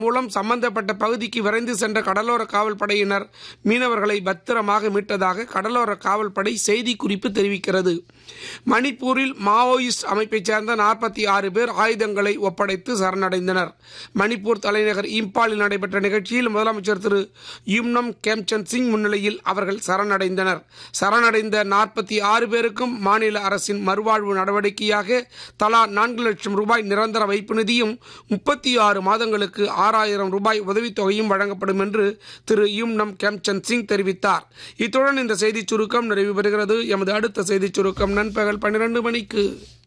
மூலம் சம்பந்தப்பட்ட பகுதிக்கு விரைந்து சென்ற கடலோர காவல்படையினர் மீனவர்களை பத்திரமாக மீட்டதாக கடலோர காவல்படை செய்திக்குறிப்பு தெரிவிக்கிறது. மணிப்பூரில் மாவோயிஸ்ட் அமைப்பைச் சேர்ந்த 46 பேர் ஆயுதங்களை ஒப்படைத்து சரணடைந்தனர். மணிப்பூர் தலைநகர் இம்பாலில் நடைபெற்ற நிகழ்ச்சியில் முதலமைச்சர் திரு யும்னம் கேம்சந்த் சிங் முன்னிலையில் அவர்கள் சரணடைந்தனர். சரணடைந்த 46 பேருக்கும் மாநில அரசின் மறுவாழ்வு நடவடிக்கையாக தலா 4 லட்சம் ரூபாய் நிரந்தர வைப்பு நிதியும் 36 மாதங்களுக்கு 6,000 ரூபாய் உதவித்தொகையும் வழங்கப்படும் என்று திரு யும்னம் கேம்சந்த் சிங் தெரிவித்தார். இத்துடன் இந்த செய்திச் சுருக்கம் நிறைவு பெறுகிறது. எமது அடுத்த செய்திச் சுருக்கம் நண்பகல் 12 மணிக்கு.